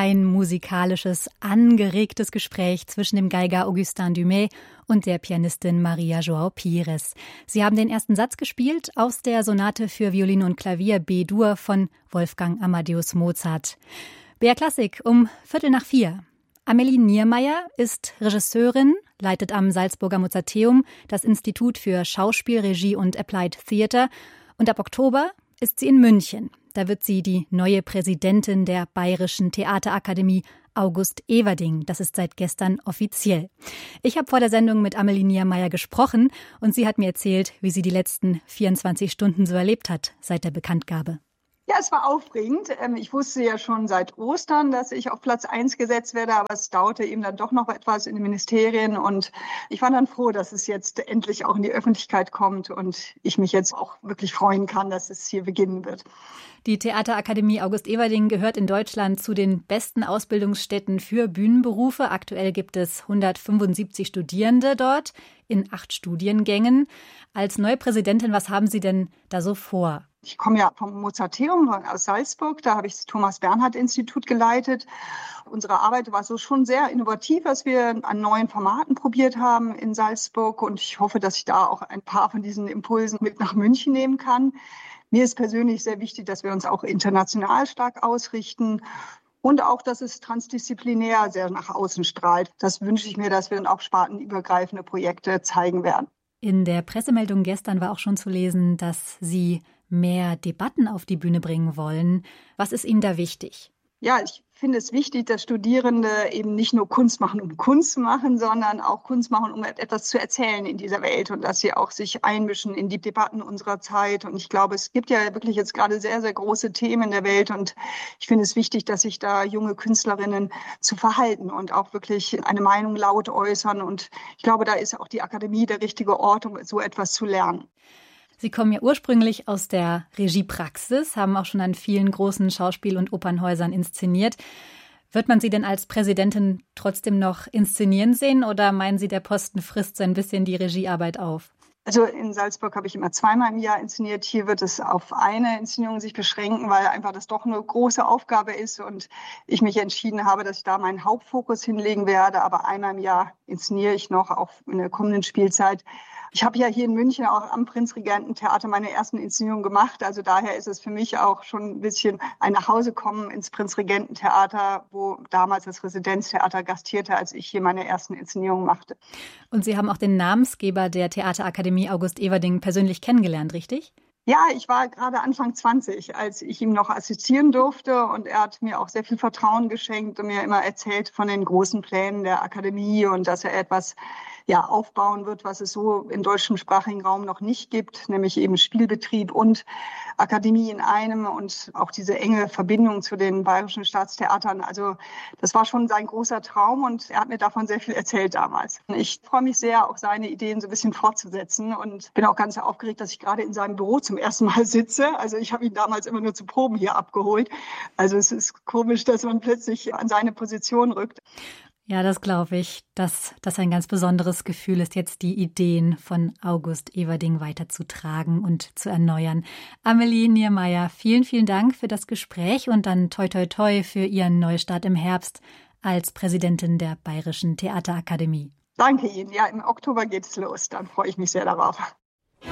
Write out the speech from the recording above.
Ein musikalisches, angeregtes Gespräch zwischen dem Geiger Augustin Dumay und der Pianistin Maria João Pires. Sie haben den ersten Satz gespielt aus der Sonate für Violine und Klavier B-Dur von Wolfgang Amadeus Mozart. BR Klassik um 3:45. Amelie Niermeyer ist Regisseurin, leitet am Salzburger Mozarteum das Institut für Schauspiel, Regie und Applied Theatre und ab Oktober ist sie in München. Da wird sie die neue Präsidentin der Bayerischen Theaterakademie, August Everding. Das ist seit gestern offiziell. Ich habe vor der Sendung mit Amelie Niermeyer gesprochen und sie hat mir erzählt, wie sie die letzten 24 Stunden so erlebt hat seit der Bekanntgabe. Ja, es war aufregend. Ich wusste ja schon seit Ostern, dass ich auf Platz 1 gesetzt werde, aber es dauerte eben dann doch noch etwas in den Ministerien und ich war dann froh, dass es jetzt endlich auch in die Öffentlichkeit kommt und ich mich jetzt auch wirklich freuen kann, dass es hier beginnen wird. Die Theaterakademie August Everding gehört in Deutschland zu den besten Ausbildungsstätten für Bühnenberufe. Aktuell gibt es 175 Studierende dort in 8 Studiengängen. Als neue Präsidentin, was haben Sie denn da so vor? Ich komme ja vom Mozarteum aus Salzburg, da habe ich das Thomas-Bernhard-Institut geleitet. Unsere Arbeit war so schon sehr innovativ, was wir an neuen Formaten probiert haben in Salzburg. Und ich hoffe, dass ich da auch ein paar von diesen Impulsen mit nach München nehmen kann. Mir ist persönlich sehr wichtig, dass wir uns auch international stark ausrichten und auch, dass es transdisziplinär sehr nach außen strahlt. Das wünsche ich mir, dass wir dann auch spartenübergreifende Projekte zeigen werden. In der Pressemeldung gestern war auch schon zu lesen, dass Sie mehr Debatten auf die Bühne bringen wollen. Was ist Ihnen da wichtig? Ja, ich finde es wichtig, dass Studierende eben nicht nur Kunst machen, um Kunst zu machen, sondern auch Kunst machen, um etwas zu erzählen in dieser Welt und dass sie auch sich einmischen in die Debatten unserer Zeit. Und ich glaube, es gibt ja wirklich jetzt gerade sehr, sehr große Themen in der Welt und ich finde es wichtig, dass sich da junge Künstlerinnen zu verhalten und auch wirklich eine Meinung laut äußern. Und ich glaube, da ist auch die Akademie der richtige Ort, um so etwas zu lernen. Sie kommen ja ursprünglich aus der Regiepraxis, haben auch schon an vielen großen Schauspiel- und Opernhäusern inszeniert. Wird man Sie denn als Präsidentin trotzdem noch inszenieren sehen oder meinen Sie, der Posten frisst so ein bisschen die Regiearbeit auf? Also in Salzburg habe ich immer 2-mal im Jahr inszeniert. Hier wird es auf eine Inszenierung sich beschränken, weil einfach das doch eine große Aufgabe ist und ich mich entschieden habe, dass ich da meinen Hauptfokus hinlegen werde. Aber einmal im Jahr inszeniere ich noch, auch in der kommenden Spielzeit. Ich habe ja hier in München auch am Prinzregententheater meine ersten Inszenierungen gemacht. Also daher ist es für mich auch schon ein bisschen ein Nachhausekommen ins Prinzregententheater, wo damals das Residenztheater gastierte, als ich hier meine ersten Inszenierungen machte. Und Sie haben auch den Namensgeber der Theaterakademie August Everding persönlich kennengelernt, richtig? Ja, ich war gerade Anfang 20, als ich ihm noch assistieren durfte und er hat mir auch sehr viel Vertrauen geschenkt und mir immer erzählt von den großen Plänen der Akademie und dass er etwas aufbauen wird, was es so im deutschsprachigen Raum noch nicht gibt, nämlich eben Spielbetrieb und Akademie in einem und auch diese enge Verbindung zu den bayerischen Staatstheatern. Also das war schon sein großer Traum und er hat mir davon sehr viel erzählt damals. Ich freue mich sehr, auch seine Ideen so ein bisschen fortzusetzen und bin auch ganz aufgeregt, dass ich gerade in seinem Büro zum ersten Mal sitze. Also ich habe ihn damals immer nur zu Proben hier abgeholt. Also es ist komisch, dass man plötzlich an seine Position rückt. Ja, das glaube ich, dass das ein ganz besonderes Gefühl ist, jetzt die Ideen von August Everding weiterzutragen und zu erneuern. Amelie Niermeyer, vielen, vielen Dank für das Gespräch und dann toi toi toi für Ihren Neustart im Herbst als Präsidentin der Bayerischen Theaterakademie. Danke Ihnen. Ja, im Oktober geht's los. Dann freue ich mich sehr darauf.